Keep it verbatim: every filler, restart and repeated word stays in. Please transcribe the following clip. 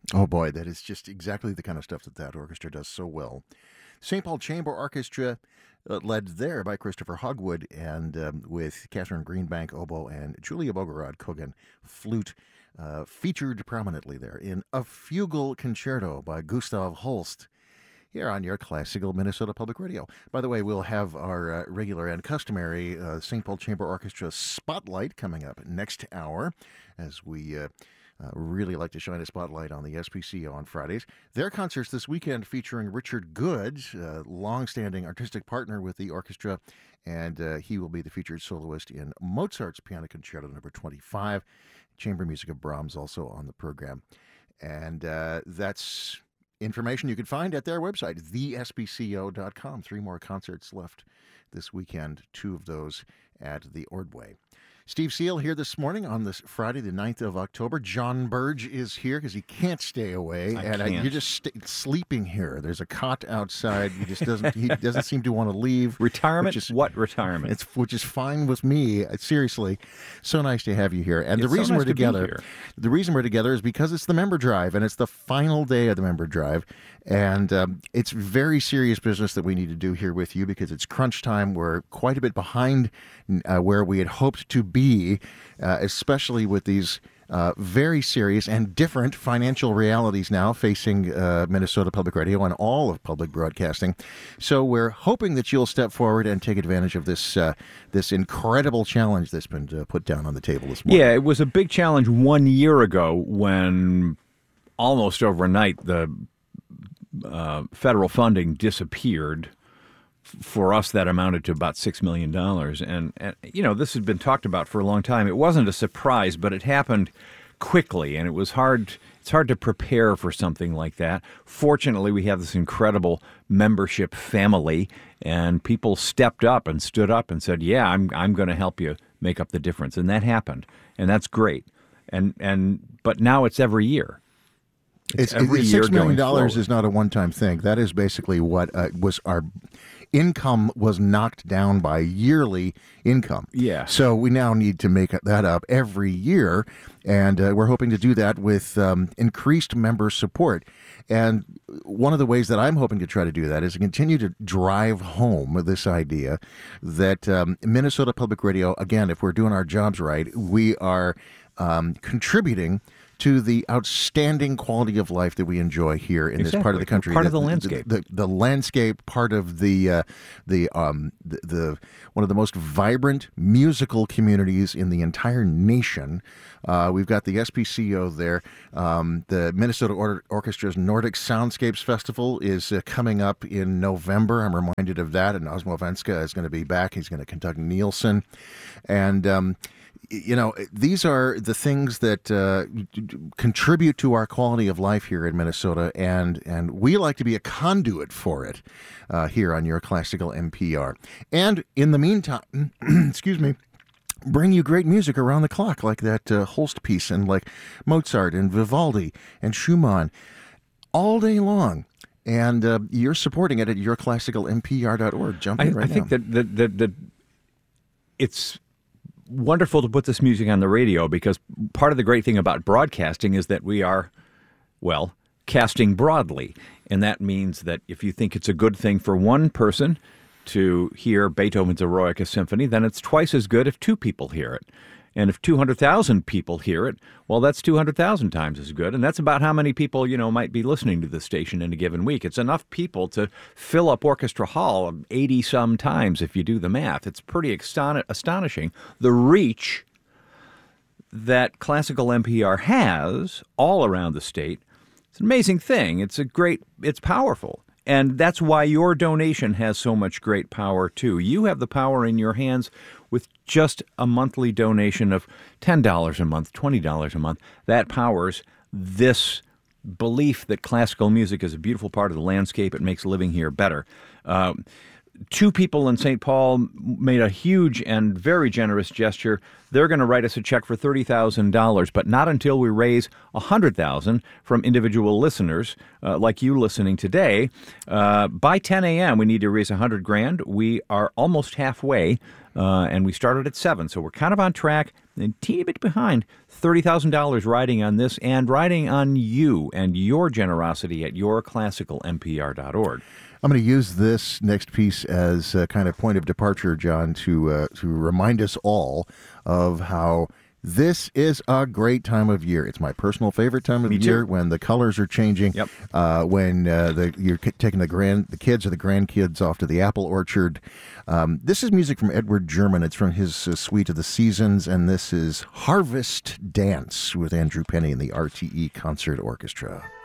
Oh boy, that is just exactly the kind of stuff that that orchestra does so well. Saint Paul Chamber Orchestra, uh, led there by Christopher Hogwood, and um, with Catherine Greenbank oboe and Julia Bogorod Kogan flute, uh, featured prominently there in A Fugal Concerto by Gustav Holst, here on your classical Minnesota Public Radio. By the way, we'll have our uh, regular and customary uh, Saint Paul Chamber Orchestra Spotlight coming up next hour, as we uh, uh, really like to shine a spotlight on the S P C O on Fridays. Their concerts this weekend featuring Richard Good, uh, long-standing artistic partner with the orchestra, and uh, he will be the featured soloist in Mozart's Piano Concerto number twenty-five. Chamber music of Brahms also on the program. And uh, that's information you can find at their website, the s p c o dot com. Three more concerts left this weekend, two of those at the Ordway. Steve Seal here this morning on this Friday, the ninth of October. John Burge is here because he can't stay away. I and can't. I, you're just st- sleeping here. There's a cot outside. He just doesn't he doesn't seem to want to leave. Retirement? Which is, what retirement? It's, which is fine with me. Seriously. So nice to have you here. And It's the reason so nice we're to be together, here. the reason we're together is because it's the member drive, and it's the final day of the member drive. And um, it's very serious business that we need to do here with you because it's crunch time. We're quite a bit behind uh, where we had hoped to be, uh, especially with these uh, very serious and different financial realities now facing uh, Minnesota Public Radio and all of public broadcasting. So we're hoping that you'll step forward and take advantage of this uh, this incredible challenge that's been uh, put down on the table this morning. Yeah, it was a big challenge one year ago when almost overnight the uh, federal funding disappeared. For us, that amounted to about six million dollars. And, and, you know, this had been talked about for a long time. It wasn't a surprise, but it happened quickly, and it was hard. It's hard to prepare for something like that. Fortunately, we have this incredible membership family, and people stepped up and stood up and said, yeah, I'm I'm going to help you make up the difference. And that happened, and that's great. And and But now it's every year. It's, every it's year six million going dollars forward. is not a one-time thing. That is basically what uh, was our income was knocked down by yearly income. Yeah. So we now need to make that up every year, and uh, we're hoping to do that with um, increased member support. And one of the ways that I'm hoping to try to do that is to continue to drive home this idea that um, Minnesota Public Radio, again, if we're doing our jobs right, we are um, contributing to the outstanding quality of life that we enjoy here in Exactly. this part of the country. Part of the landscape. The, the, the landscape, part of the, uh, the, um, the, the one of the most vibrant musical communities in the entire nation. Uh, we've got the S P C O there. Um, the Minnesota Or- Orchestra's Nordic Soundscapes Festival is uh, coming up in November. I'm reminded of that, and Osmo Venska is going to be back. He's going to conduct Nielsen. And, um, you know, these are the things that uh, contribute to our quality of life here in Minnesota, and, and we like to be a conduit for it uh, here on your classical N P R. And in the meantime, excuse me, bring you great music around the clock, like that uh, Holst piece, and like Mozart and Vivaldi and Schumann, all day long. And uh, you're supporting it at your classical N P R dot org. Jump in I, right I now. think that, that, that, that it's wonderful to put this music on the radio, because part of the great thing about broadcasting is that we are, well, casting broadly. And that means that if you think it's a good thing for one person to hear Beethoven's Eroica Symphony, then it's twice as good if two people hear it. And if two hundred thousand people hear it, well, that's two hundred thousand times as good. And that's about how many people, you know, might be listening to the station in a given week. It's enough people to fill up Orchestra Hall eighty-some times if you do the math. It's pretty aston- astonishing, the reach that classical N P R has all around the state. It's an amazing thing. It's a great, it's powerful. And that's why your donation has so much great power, too. You have the power in your hands with just a monthly donation of ten dollars a month, twenty dollars a month. That powers this belief that classical music is a beautiful part of the landscape. It makes living here better. Um, two people in Saint Paul made a huge and very generous gesture. They're going to write us a check for thirty thousand dollars, but not until we raise one hundred thousand dollars from individual listeners uh, like you listening today. Uh, by ten a.m., we need to raise one hundred grand. We are almost halfway, uh, and we started at seven, so we're kind of on track, a teeny bit behind. thirty thousand dollars riding on this and riding on you and your generosity at your classical n p r dot org. I'm going to use this next piece as a kind of point of departure, John, to uh, to remind us all of how this is a great time of year. It's my personal favorite time of Me the too. year when the colors are changing. Yep. Uh, when uh, the, you're c- taking the grand the kids or the grandkids off to the apple orchard. Um, this is music from Edward German. It's from his uh, Suite of the Seasons, and this is Harvest Dance with Andrew Penny and the R T E Concert Orchestra.